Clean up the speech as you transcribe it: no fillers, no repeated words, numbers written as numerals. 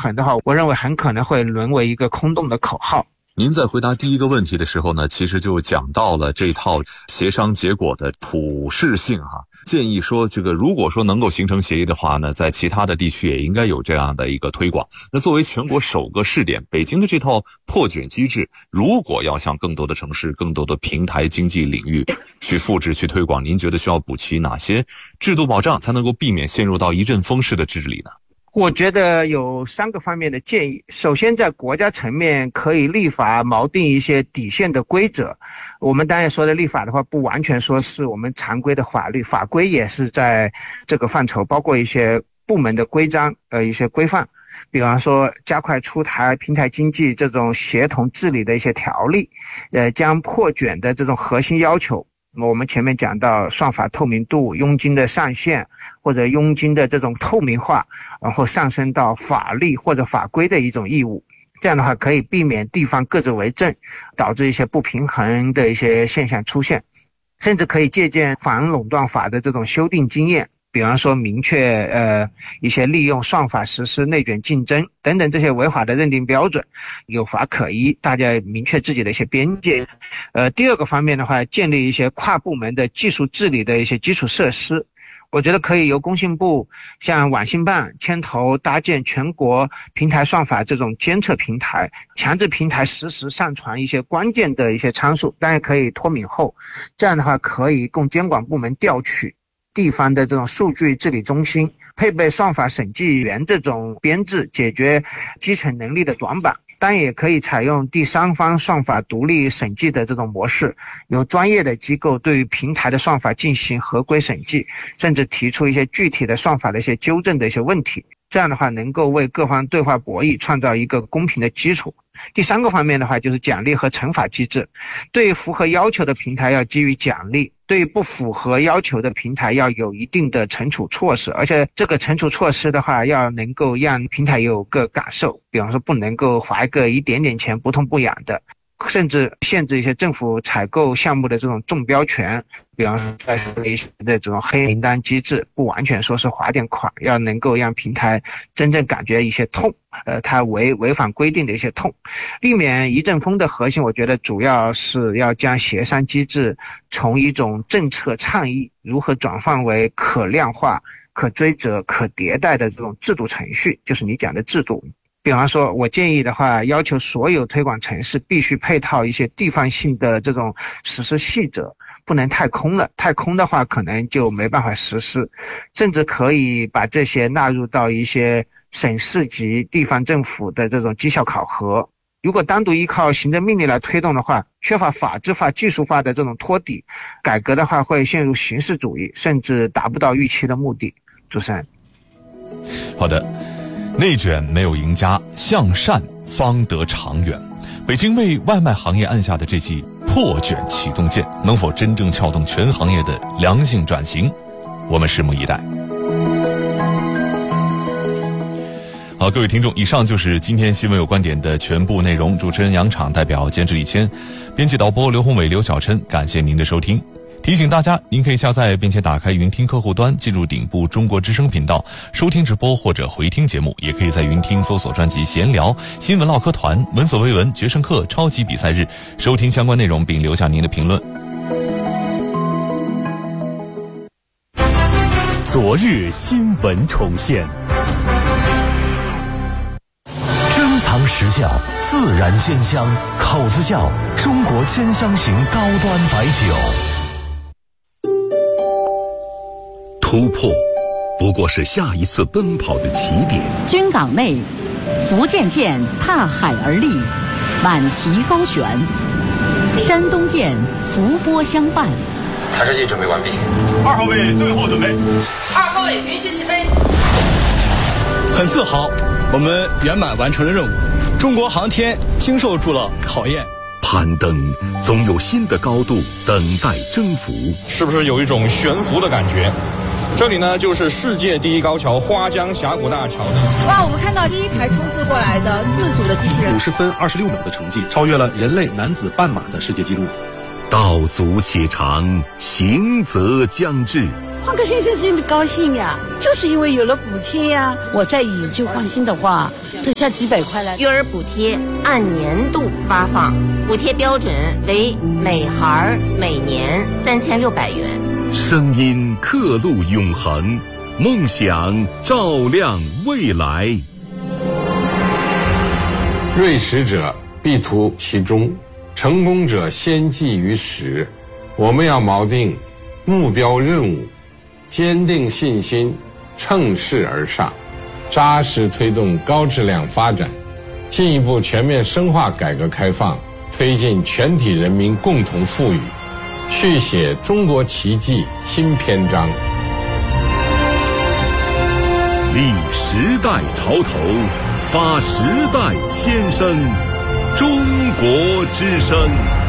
衡的话，我认为很可能会沦为一个空洞的口号。 您在回答第一个问题的时候呢，其实就讲到了这套协商结果的普适性建议说这个如果说能够形成协议的话呢，在其他的地区也应该有这样的一个推广。那作为全国首个试点，北京的这套破卷机制，如果要向更多的城市、更多的平台经济领域去复制、去推广，您觉得需要补齐哪些制度保障，才能够避免陷入到一阵风式的制治里呢？ 我觉得有3个方面的建议。首先，在国家层面可以立法锚定一些底线的规则。我们当然说的立法的话，不完全说是我们常规的法律，法规也是在这个范畴，包括一些部门的规章一些规范，比方说加快出台平台经济这种协同治理的一些条例，将破卷的这种核心要求，我们前面讲到算法透明度、佣金的上限或者佣金的这种透明化，然后上升到法律或者法规的一种义务。这样的话可以避免地方各自为政，导致一些不平衡的一些现象出现，甚至可以借鉴反垄断法的这种修订经验，比方说明确一些利用算法实施内卷竞争等等这些违法的认定标准，有法可依，大家明确自己的一些边界。第二个方面的话，建立一些跨部门的技术治理的一些基础设施。我觉得可以由工信部像网信办牵头搭建全国平台算法这种监测平台，强制平台实时上传一些关键的一些参数，当然可以脱敏后，这样的话可以供监管部门调取。地方的这种数据治理中心配备算法审计员这种编制，解决基层能力的短板。当然也可以采用第三方算法独立审计的这种模式，由专业的机构对于平台的算法进行合规审计，甚至提出一些具体的算法的一些纠正的一些问题。这样的话能够为各方对话博弈创造一个公平的基础。第3个方面的话就是奖励和惩罚机制，对于符合要求的平台要给予奖励，对于不符合要求的平台要有一定的惩处措施，而且这个惩处措施的话要能够让平台有个感受，比方说不能够罚一个一点点钱不痛不痒的，甚至限制一些政府采购项目的这种中标权，比方说一些的这种黑名单机制，不完全说是罚点款，要能够让平台真正感觉一些痛，它违反规定的一些痛。避免一阵风的核心，我觉得主要是要将协商机制从一种政策倡议如何转换为可量化、可追责、可迭代的这种制度程序，就是你讲的制度。比方说我建议的话，要求所有推广城市必须配套一些地方性的这种实施细则，不能太空了，太空的话可能就没办法实施，甚至可以把这些纳入到一些省市级地方政府的这种绩效考核。如果单独依靠行政命令来推动的话，缺乏法制化、技术化的这种托底，改革的话会陷入形式主义，甚至达不到预期的目的。主持人。 好的，内卷没有赢家，向善方得长远。北京为外卖行业按下的这记破卷启动键，能否真正撬动全行业的良性转型？我们拭目以待。好，各位听众，以上就是今天新闻有观点的全部内容。主持人杨昶，代表监制李谦，编辑导播刘宏伟、刘小琛，感谢您的收听。提醒大家，您可以下载并且打开云听客户端，进入顶部中国之声频道收听直播或者回听节目，也可以在云听搜索专辑闲聊、新闻唠嗑团、闻所未闻、决胜客、超级比赛日收听相关内容，并留下您的评论。 昨日新闻重现，珍藏实窖，自然鲜香，口子窖，中国兼香型高端白酒。 突破不过是下一次奔跑的起点。 军港内，福建舰踏海而立，满旗高悬；山东舰伏波相伴。 弹射器准备完毕 ，2号位最后准备 ，2号位允许起飞。 很自豪，我们圆满完成了任务，中国航天经受住了考验。 攀登总有新的高度等待征服， 是不是有一种悬浮的感觉？这里呢，就是世界第一高桥花江峡谷大桥的。 哇，我们看到第一台冲刺过来的自主的机器人， 50分26秒的成绩，超越了人类男子半马的世界纪录。 道阻且长，行则将至。 换个先生真的高兴呀，就是因为有了补贴呀。我再以旧换新的话， 这下几百块了。 育儿补贴按年度发放，补贴标准为每孩每年3600元。 声音刻录永恒，梦想照亮未来。 锐实者必图其中，成功者先记于始。我们要锚定目标任务，坚定信心，乘势而上，扎实推动高质量发展，进一步全面深化改革开放，推进全体人民共同富裕，续写中国奇迹新篇章。 立时代潮头，发时代先声，中国之声。